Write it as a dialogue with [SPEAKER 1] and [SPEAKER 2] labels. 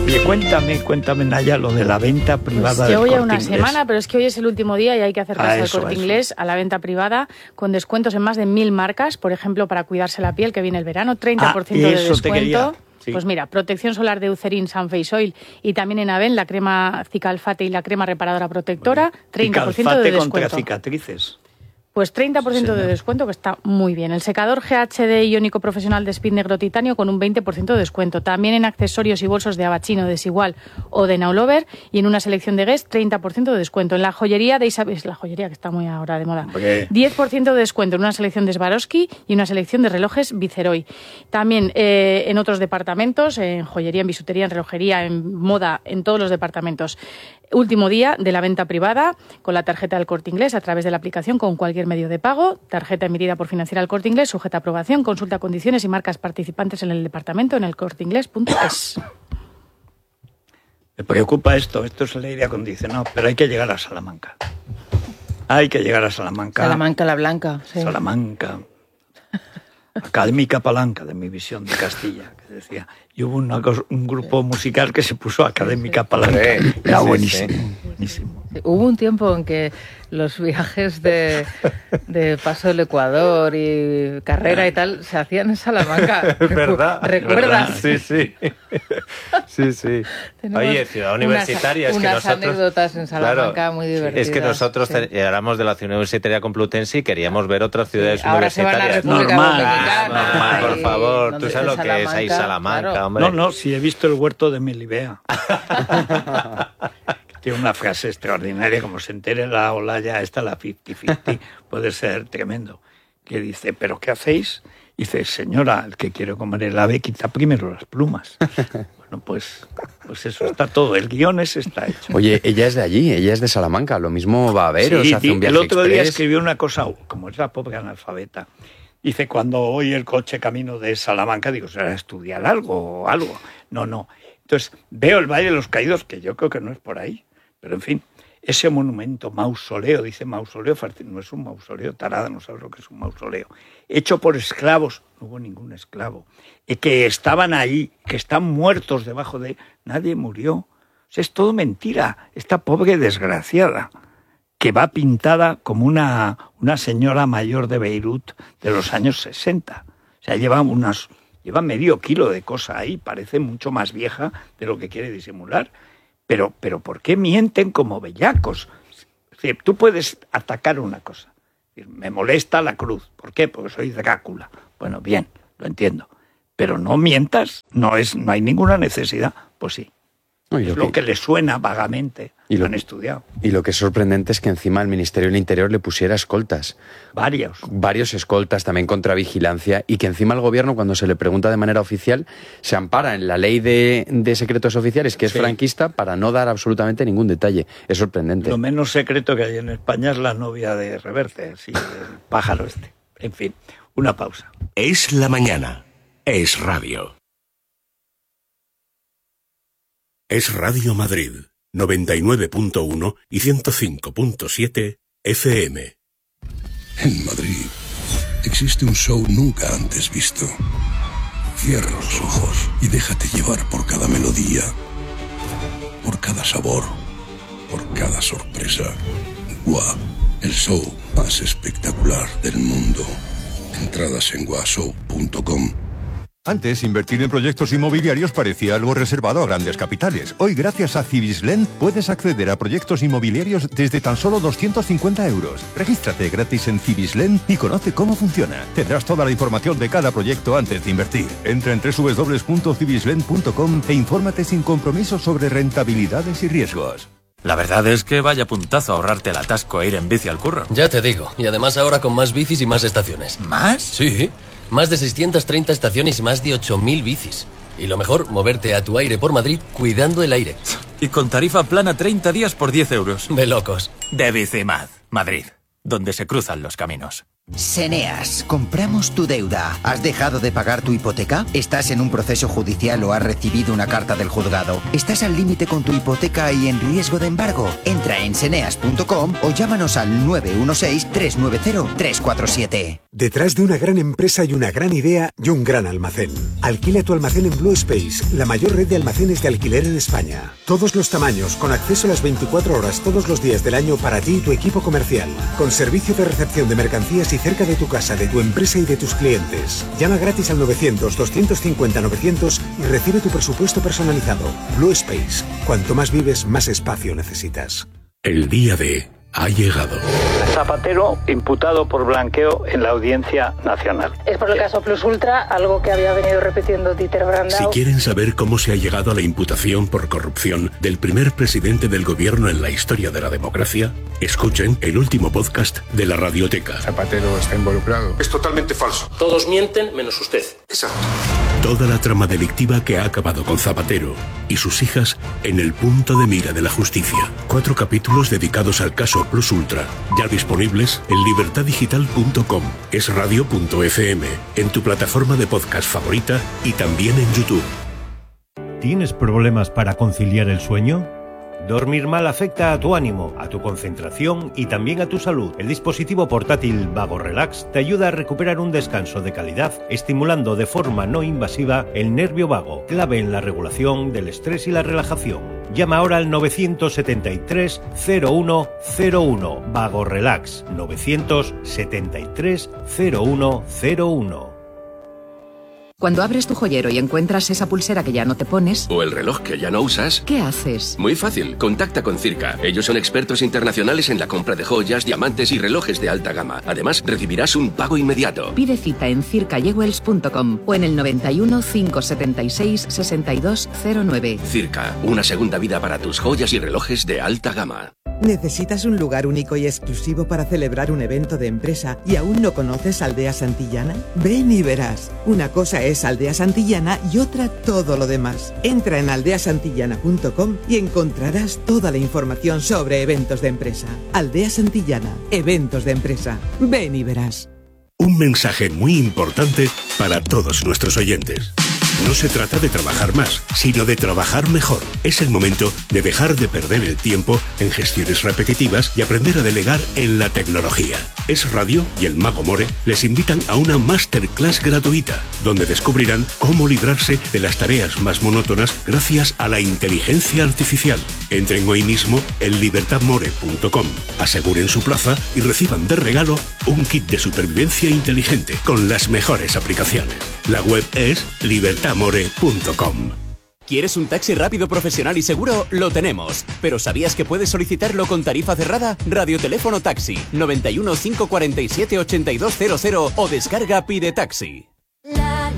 [SPEAKER 1] Oye, cuéntame, Naya, lo de la venta privada
[SPEAKER 2] pues
[SPEAKER 1] del Corte
[SPEAKER 2] llevo ya una
[SPEAKER 1] Inglés.
[SPEAKER 2] semana, pero es que hoy es el último día y hay que hacer caso al Corte Inglés, a la venta privada, con descuentos en más de 1000 marcas, por ejemplo, para cuidarse la piel, que viene el verano, 30% de descuento. Sí. Pues mira, protección solar de Eucerin Sun Face Oil y también en Aven la crema Cicalfate y la crema reparadora protectora, 30% de descuento.
[SPEAKER 1] Contra cicatrices.
[SPEAKER 2] Pues 30% de descuento, que está muy bien. El secador GHD iónico profesional de Speed Negro Titanio con un 20% de descuento. También en accesorios y bolsos de Abachino, Desigual o de Naulover. Y en una selección de Guess, 30% de descuento. En la joyería de Isabel, es la joyería que está muy ahora de moda. 10% de descuento en una selección de Swarovski y una selección de relojes Viceroy. También en otros departamentos, en joyería, en bisutería, en relojería, en moda, en todos los departamentos. Último día de la venta privada con la tarjeta del Corte Inglés a través de la aplicación con cualquier medio de pago. Tarjeta emitida por Financiera El Corte Inglés, sujeta a aprobación. Consulta condiciones y marcas participantes en el departamento en elcorteinglés.es.
[SPEAKER 1] Me preocupa esto es el aire acondicionado, pero hay que llegar a Salamanca.
[SPEAKER 3] Salamanca la Blanca. Sí.
[SPEAKER 1] Salamanca. Académica Palanca, de mi visión de Castilla, que decía. Y hubo un grupo musical que se puso Académica Palanca. Era buenísimo, buenísimo.
[SPEAKER 3] Hubo un tiempo en que los viajes de Paso del Ecuador y Carrera y tal se hacían en Salamanca.
[SPEAKER 4] Es verdad.
[SPEAKER 3] ¿Recuerdas?
[SPEAKER 4] Sí. Oye, ciudad universitaria. Es que
[SPEAKER 3] unas
[SPEAKER 4] nosotros,
[SPEAKER 3] anécdotas en Salamanca muy divertidas.
[SPEAKER 4] Es que nosotros éramos de la ciudad universitaria Complutense y queríamos ver otras ciudades universitarias.
[SPEAKER 1] Normal,
[SPEAKER 4] por favor. Tú sabes lo que es ahí Salamanca,
[SPEAKER 3] claro.
[SPEAKER 4] hombre.
[SPEAKER 1] No, sí he visto el huerto de Melibea. Tiene una frase extraordinaria, como se entere la Olaya, esta la 50-50, puede ser tremendo, que dice, ¿pero qué hacéis? Dice, señora, el que quiere comer el ave quita primero las plumas. Bueno, pues eso está todo, el guión está hecho.
[SPEAKER 5] Oye, ella es de allí, ella es de Salamanca, lo mismo va a ver,
[SPEAKER 1] sí,
[SPEAKER 5] hace un viaje
[SPEAKER 1] el otro día
[SPEAKER 5] express.
[SPEAKER 1] escribió una cosa, como es la pobre analfabeta, dice, cuando oí el coche camino de Salamanca, digo, ¿será estudiar algo o algo? No. Entonces, veo el Valle de los Caídos, que yo creo que no es por ahí. Pero, en fin, ese monumento, mausoleo, dice mausoleo, no es un mausoleo, tarada, no sabes lo que es un mausoleo, hecho por esclavos, no hubo ningún esclavo, que estaban ahí, que están muertos debajo de... Nadie murió. O sea, es todo mentira. Esta pobre desgraciada, que va pintada como una señora mayor de Beirut de los años 60. O sea, lleva medio kilo de cosa ahí, parece mucho más vieja de lo que quiere disimular. Pero ¿por qué mienten como bellacos? Es decir, tú puedes atacar una cosa. Me molesta la cruz. ¿Por qué? Porque soy Drácula. Bueno, bien, lo entiendo. Pero no mientas, no hay ninguna necesidad. Pues sí. No, es lo que le suena vagamente. Y lo han estudiado.
[SPEAKER 5] Y lo que es sorprendente es que encima el Ministerio del Interior le pusiera escoltas. Varios escoltas, también contra vigilancia, y que encima el gobierno, cuando se le pregunta de manera oficial, se ampara en la ley de secretos oficiales, que es franquista, para no dar absolutamente ningún detalle. Es sorprendente.
[SPEAKER 1] Lo menos secreto que hay en España es la novia de Reverte, sí, el pájaro este. En fin, una pausa.
[SPEAKER 6] Es la mañana. Es radio. Es Radio Madrid, 99.1 y 105.7 FM.
[SPEAKER 7] En Madrid existe un show nunca antes visto. Cierra los ojos y déjate llevar por cada melodía, por cada sabor, por cada sorpresa. GUA, el show más espectacular del mundo. Entradas en guashow.com.
[SPEAKER 8] Antes, invertir en proyectos inmobiliarios parecía algo reservado a grandes capitales. Hoy, gracias a Cibislen, puedes acceder a proyectos inmobiliarios desde tan solo 250 euros. Regístrate gratis en Cibislen y conoce cómo funciona. Tendrás toda la información de cada proyecto antes de invertir. Entra en www.cibislen.com e infórmate sin compromiso sobre rentabilidades y riesgos.
[SPEAKER 9] La verdad es que vaya puntazo ahorrarte el atasco e ir en bici al curro.
[SPEAKER 10] Ya te digo, y además ahora con más bicis y más estaciones.
[SPEAKER 9] ¿Más?
[SPEAKER 10] Sí, más de 630 estaciones y más de 8.000 bicis. Y lo mejor, moverte a tu aire por Madrid cuidando el aire.
[SPEAKER 9] Y con tarifa plana 30 días por 10 euros.
[SPEAKER 10] De locos.
[SPEAKER 9] De Bicimad, Madrid, donde se cruzan los caminos.
[SPEAKER 11] Seneas, compramos tu deuda. ¿Has dejado de pagar tu hipoteca? ¿Estás en un proceso judicial o has recibido una carta del juzgado? ¿Estás al límite con tu hipoteca y en riesgo de embargo? Entra en seneas.com o llámanos al 916-390-347.
[SPEAKER 12] Detrás de una gran empresa hay una gran idea y un gran almacén. Alquila tu almacén en Blue Space, la mayor red de almacenes de alquiler en España. Todos los tamaños, con acceso a las 24 horas todos los días del año para ti y tu equipo comercial. Con servicio de recepción de mercancías y cerca de tu casa, de tu empresa y de tus clientes. Llama gratis al 900-250-900 y recibe tu presupuesto personalizado. Blue Space. Cuanto más vives, más espacio necesitas.
[SPEAKER 6] El día D ha llegado.
[SPEAKER 1] Zapatero imputado por blanqueo en la Audiencia Nacional.
[SPEAKER 2] Es por el caso Plus Ultra, algo que había venido repitiendo Dieter Brandau.
[SPEAKER 6] Si quieren saber cómo se ha llegado a la imputación por corrupción del primer presidente del gobierno en la historia de la democracia, escuchen el último podcast de la Radioteca.
[SPEAKER 13] Zapatero está involucrado.
[SPEAKER 14] Es totalmente falso.
[SPEAKER 15] Todos mienten menos usted.
[SPEAKER 14] Exacto.
[SPEAKER 6] Toda la trama delictiva que ha acabado con Zapatero y sus hijas en el punto de mira de la justicia. 4 capítulos dedicados al caso Plus Ultra, ya disponibles en libertadigital.com, esradio.fm, en tu plataforma de podcast favorita y también en YouTube.
[SPEAKER 16] ¿Tienes problemas para conciliar el sueño? Dormir mal afecta a tu ánimo, a tu concentración y también a tu salud. El dispositivo portátil Vago Relax te ayuda a recuperar un descanso de calidad, estimulando de forma no invasiva el nervio vago, clave en la regulación del estrés y la relajación. Llama ahora al 973 0101 Vago Relax 973 0101.
[SPEAKER 17] Cuando abres tu joyero y encuentras esa pulsera que ya no te pones...
[SPEAKER 18] O el reloj que ya no usas...
[SPEAKER 17] ¿Qué haces?
[SPEAKER 18] Muy fácil, contacta con Circa. Ellos son expertos internacionales en la compra de joyas, diamantes y relojes de alta gama. Además, recibirás un pago inmediato.
[SPEAKER 17] Pide cita en circajewels.com o en el 91 576 6209.
[SPEAKER 18] Circa, una segunda vida para tus joyas y relojes de alta gama.
[SPEAKER 19] ¿Necesitas un lugar único y exclusivo para celebrar un evento de empresa y aún no conoces Aldea Santillana? Ven y verás. Una cosa es Aldea Santillana y otra todo lo demás. Entra en aldeasantillana.com y encontrarás toda la información sobre eventos de empresa. Aldea Santillana, eventos de empresa. Ven y verás.
[SPEAKER 6] Un mensaje muy importante para todos nuestros oyentes. No se trata de trabajar más, sino de trabajar mejor. Es el momento de dejar de perder el tiempo en gestiones repetitivas y aprender a delegar en la tecnología. Es Radio y el Mago More les invitan a una masterclass gratuita, donde descubrirán cómo librarse de las tareas más monótonas gracias a la inteligencia artificial. Entren hoy mismo en libertadmore.com, aseguren su plaza y reciban de regalo un kit de supervivencia inteligente con las mejores aplicaciones. La web es libertadmore.com.
[SPEAKER 20] ¿Quieres un taxi rápido, profesional y seguro? Lo tenemos. ¿Pero sabías que puedes solicitarlo con tarifa cerrada? Radioteléfono Taxi 91 547 8200 o descarga Pide Taxi.